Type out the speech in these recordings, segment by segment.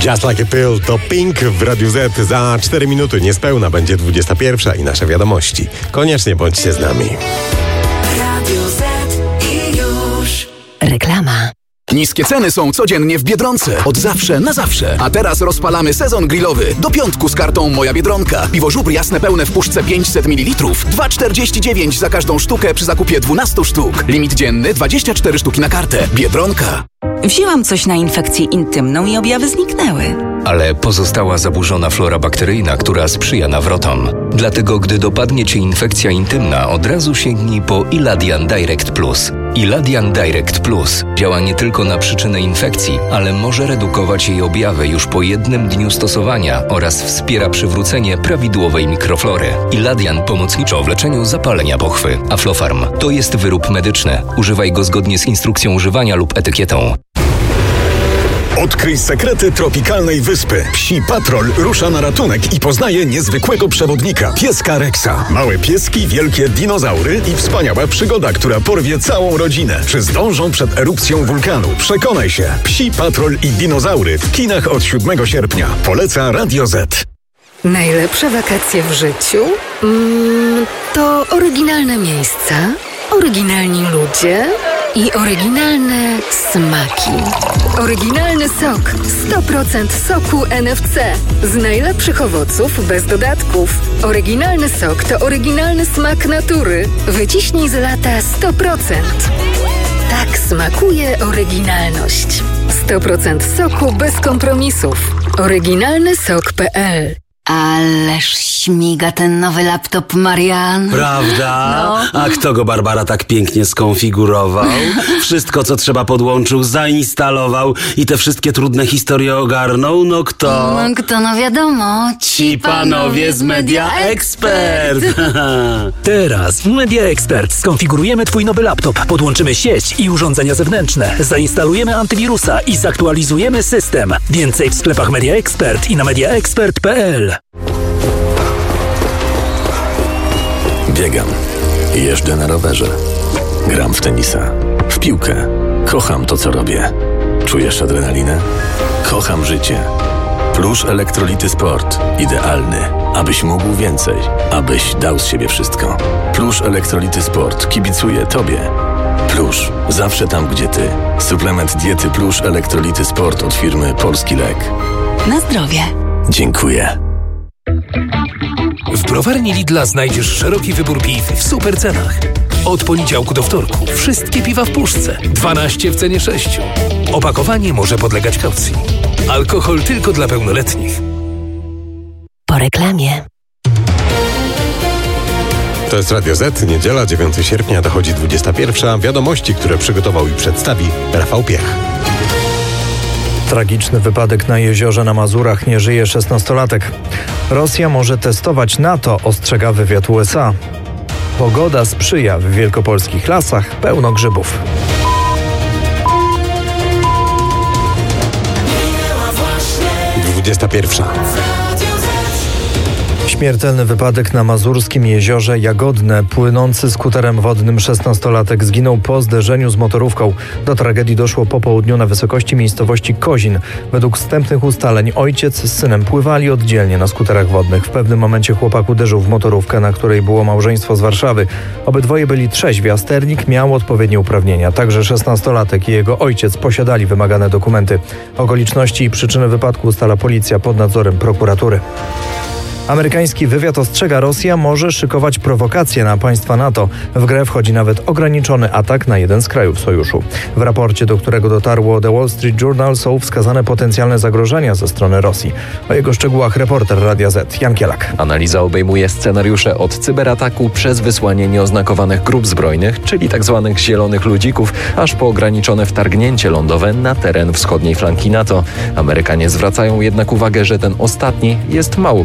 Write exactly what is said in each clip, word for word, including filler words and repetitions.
Just Like a Pill to Pink w Radiu Z. Za cztery minuty niespełna będzie dwudziesta pierwsza i nasze wiadomości. Koniecznie bądźcie z nami. Radio Z i już. Reklama. Niskie ceny są codziennie w Biedronce. Od zawsze na zawsze. A teraz rozpalamy sezon grillowy. Do piątku z kartą Moja Biedronka. Piwo żubr jasne pełne w puszce pięćset mililitrów. dwa czterdzieści dziewięć za każdą sztukę przy zakupie dwunastu sztuk. Limit dzienny dwadzieścia cztery sztuki na kartę. Biedronka. Wzięłam coś na infekcję intymną i objawy zniknęły. Ale pozostała zaburzona flora bakteryjna, która sprzyja nawrotom. Dlatego, gdy dopadnie Cię infekcja intymna, od razu sięgnij po Iladian Direct Plus. Iladian Direct Plus działa nie tylko na przyczynę infekcji, ale może redukować jej objawy już po jednym dniu stosowania oraz wspiera przywrócenie prawidłowej mikroflory. Iladian pomocniczo w leczeniu zapalenia pochwy. Aflofarm to jest wyrób medyczny. Używaj go zgodnie z instrukcją używania lub etykietą. Odkryj sekrety tropikalnej wyspy. Psi Patrol rusza na ratunek i poznaje niezwykłego przewodnika, pieska Rexa. Małe pieski, wielkie dinozaury i wspaniała przygoda, która porwie całą rodzinę. Czy zdążą przed erupcją wulkanu? Przekonaj się. Psi Patrol i dinozaury w kinach od siódmego sierpnia. Poleca Radio Z. Najlepsze wakacje w życiu? Mm, to oryginalne miejsca, oryginalni ludzie i oryginalne smaki. Oryginalny sok. sto procent soku N F C. Z najlepszych owoców bez dodatków. Oryginalny sok to oryginalny smak natury. Wyciśnij z lata sto procent. Tak smakuje oryginalność. sto procent soku bez kompromisów. Oryginalny sok kropka p l. Ależ śmiga ten nowy laptop, Marian. Prawda? No. A kto go, Barbara, tak pięknie skonfigurował? Wszystko, co trzeba, podłączył, zainstalował i te wszystkie trudne historie ogarnął? No kto? No kto, no wiadomo. Ci panowie z Media Expert. Teraz w Media Expert skonfigurujemy Twój nowy laptop, podłączymy sieć i urządzenia zewnętrzne, zainstalujemy antywirusa i zaktualizujemy system. Więcej w sklepach Media Expert i na media expert kropka p l. Biegam, jeżdżę na rowerze, gram w tenisa, w piłkę. Kocham to, co robię. Czujesz adrenalinę? Kocham życie. Plusz Elektrolity Sport. Idealny, abyś mógł więcej, abyś dał z siebie wszystko. Plusz Elektrolity Sport kibicuje Tobie. Plusz, zawsze tam, gdzie Ty. Suplement diety Plusz Elektrolity Sport od firmy Polski Lek. Na zdrowie. Dziękuję. W browarni Lidla znajdziesz szeroki wybór piw w super cenach. Od poniedziałku do wtorku wszystkie piwa w puszce. dwanaście w cenie sześciu. Opakowanie może podlegać kaucji. Alkohol tylko dla pełnoletnich. Po reklamie. To jest Radio Z, niedziela dziewiątego sierpnia, dochodzi dwudziesta pierwsza. Wiadomości, które przygotował i przedstawi Rafał Piech. Tragiczny wypadek na jeziorze na Mazurach, nie żyje szesnastolatek. Rosja może testować NATO, ostrzega wywiad U S A. Pogoda sprzyja, w wielkopolskich lasach pełno grzybów. dwudziesta pierwsza. Śmiertelny wypadek na mazurskim jeziorze Jagodne. Płynący skuterem wodnym szesnastolatek zginął po zderzeniu z motorówką. Do tragedii doszło po południu na wysokości miejscowości Kozin. Według wstępnych ustaleń ojciec z synem pływali oddzielnie na skuterach wodnych. W pewnym momencie chłopak uderzył w motorówkę, na której było małżeństwo z Warszawy. Obydwoje byli trzeźwi, a sternik miał odpowiednie uprawnienia. Także szesnastolatek i jego ojciec posiadali wymagane dokumenty. Okoliczności i przyczyny wypadku ustala policja pod nadzorem prokuratury. Amerykański wywiad ostrzega, Rosja może szykować prowokacje na państwa NATO. W grę wchodzi nawet ograniczony atak na jeden z krajów sojuszu. W raporcie, do którego dotarło The Wall Street Journal, są wskazane potencjalne zagrożenia ze strony Rosji. O jego szczegółach reporter Radia Z, Jan Kielak. Analiza obejmuje scenariusze od cyberataku przez wysłanie nieoznakowanych grup zbrojnych, czyli tzw. zielonych ludzików, aż po ograniczone wtargnięcie lądowe na teren wschodniej flanki NATO. Amerykanie zwracają jednak uwagę, że ten ostatni jest mało prawdopodobny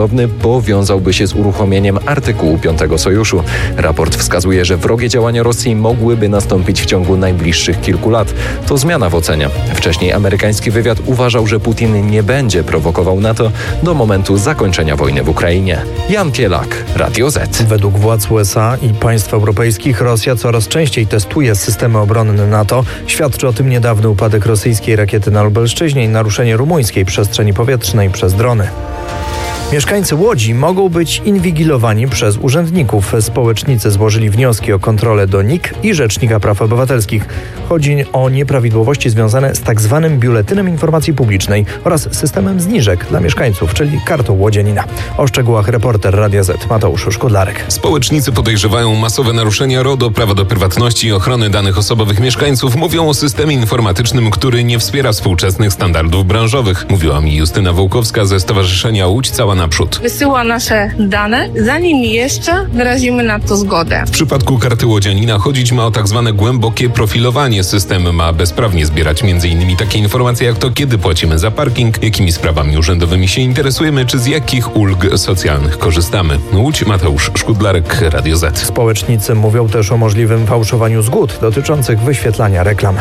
gwałtowny powiązałby się z uruchomieniem artykułu piątego sojuszu. Raport wskazuje, że wrogie działania Rosji mogłyby nastąpić w ciągu najbliższych kilku lat. To zmiana w ocenie. Wcześniej amerykański wywiad uważał, że Putin nie będzie prowokował NATO do momentu zakończenia wojny w Ukrainie. Jan Kielak, Radio Z. Według władz U S A i państw europejskich Rosja coraz częściej testuje systemy obronne NATO. Świadczy o tym niedawny upadek rosyjskiej rakiety na Lubelszczyźnie i naruszenie rumuńskiej przestrzeni powietrznej przez drony. Mieszkańcy Łodzi mogą być inwigilowani przez urzędników. Społecznicy złożyli wnioski o kontrolę do N I K i Rzecznika Praw Obywatelskich. Chodzi o nieprawidłowości związane z tak zwanym Biuletynem Informacji Publicznej oraz systemem zniżek dla mieszkańców, czyli kartą łodzianina. O szczegółach reporter Radia Z Mateusz Szkudlarek. Społecznicy podejrzewają masowe naruszenia RODO, prawa do prywatności i ochrony danych osobowych mieszkańców. Mówią o systemie informatycznym, który nie wspiera współczesnych standardów branżowych. Mówiła mi Justyna Wołkowska ze Stowarzyszenia Łódź Cała Naprzód. Wysyła nasze dane, zanim jeszcze wyrazimy na to zgodę. W przypadku karty łodzianina chodzić ma o tak zwane głębokie profilowanie. System ma bezprawnie zbierać m.in. takie informacje jak to, kiedy płacimy za parking, jakimi sprawami urzędowymi się interesujemy, czy z jakich ulg socjalnych korzystamy. Łódź, Mateusz Szkudlarek, Radio Z. Społecznicy mówią też o możliwym fałszowaniu zgód dotyczących wyświetlania reklam.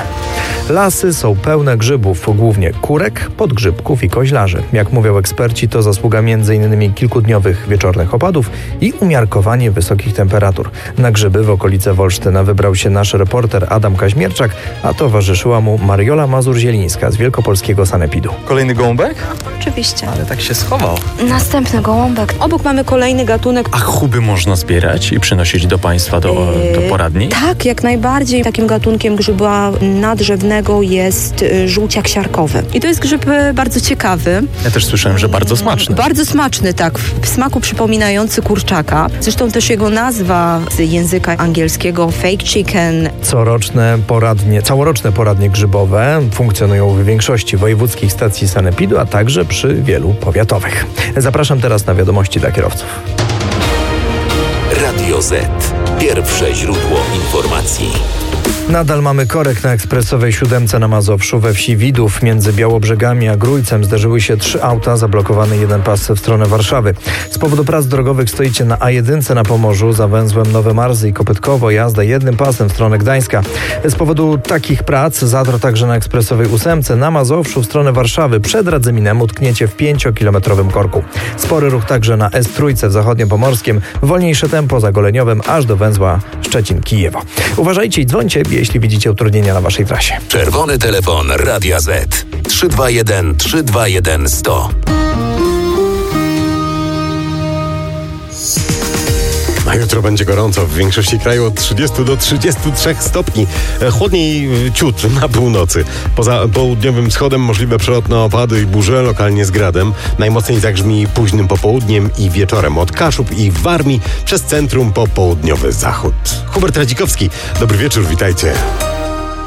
Lasy są pełne grzybów, głównie kurek, podgrzybków i koźlarzy. Jak mówią eksperci, to zasługa między innymi kilkudniowych wieczornych opadów i umiarkowanie wysokich temperatur. Na grzyby w okolice Wolsztyna wybrał się nasz reporter Adam Kaźmierczak, a towarzyszyła mu Mariola Mazur-Zielińska z Wielkopolskiego Sanepidu. Kolejny gołąbek? Oczywiście. Ale tak się schował. Następny gołąbek. Obok mamy kolejny gatunek. A chuby można zbierać i przynosić do państwa, do, do poradni? Tak, jak najbardziej. Takim gatunkiem grzyba nadrzewnego jest y, żółciak siarkowy. I to jest grzyb y, bardzo ciekawy. Ja też słyszałem, że bardzo smaczny. Bardzo smaczny, tak. W smaku przypominający kurczaka. Zresztą też jego nazwa z języka angielskiego fake chicken. Coroczne poradnie, całoroczne poradnie grzybowe funkcjonują w większości wojewódzkich stacji sanepidu, a także przy wielu powiatowych. Zapraszam teraz na wiadomości dla kierowców. Radio Z. Pierwsze źródło informacji. Nadal mamy korek na ekspresowej siódemce na Mazowszu. We wsi Widów między Białobrzegami a Grójcem zderzyły się trzy auta, zablokowany jeden pas w stronę Warszawy. Z powodu prac drogowych stoicie na A jeden na Pomorzu, za węzłem Nowe Marzy i Kopytkowo, jazda jednym pasem w stronę Gdańska. Z powodu takich prac zatr także na ekspresowej ósemce na Mazowszu w stronę Warszawy. Przed Radzyminem utkniecie w pięciokilometrowym korku. Spory ruch także na S trzy w zachodniopomorskim, wolniejsze tempo za Goleniowem aż do węzła Szczecin-Kijewo. Uważajcie i dzwońcie, jeśli widzicie utrudnienia na waszej trasie. Czerwony telefon Radia Z trzy dwa jeden trzy dwa jeden sto. A jutro będzie gorąco. W większości kraju od trzydziestu do trzydziestu trzech stopni. Chłodniej ciut na północy. Poza południowym wschodem możliwe przelotne opady i burze, lokalnie z gradem. Najmocniej zagrzmi późnym popołudniem i wieczorem od Kaszub i Warmii przez centrum po południowy zachód. Hubert Radzikowski. Dobry wieczór, witajcie.